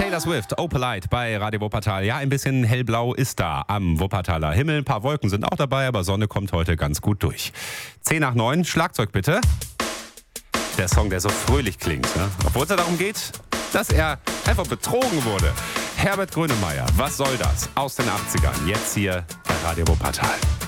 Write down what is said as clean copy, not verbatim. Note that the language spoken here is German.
Taylor Swift, Opalite bei Radio Wuppertal. Ja, ein bisschen hellblau ist da am Wuppertaler Himmel. Ein paar Wolken sind auch dabei, aber Sonne kommt heute ganz gut durch. 10:09, Schlagzeug bitte. Der Song, der so fröhlich klingt, ne? Obwohl es ja darum geht, dass er einfach betrogen wurde. Herbert Grönemeyer, was soll das? Aus den 80ern, jetzt hier bei Radio Wuppertal.